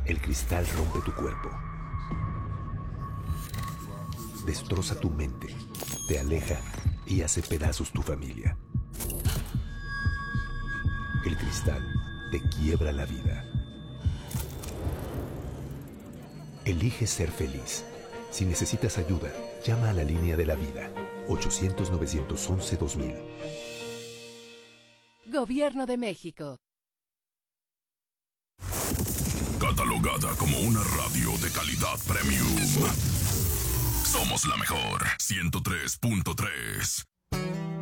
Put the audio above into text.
El cristal rompe tu cuerpo. Destroza tu mente, te aleja y hace pedazos tu familia. El cristal te quiebra la vida. Elige ser feliz. Si necesitas ayuda, llama a la línea de la vida. 800-911-2000. Gobierno de México. Catalogada como una radio de calidad premium. Somos la mejor 103.3.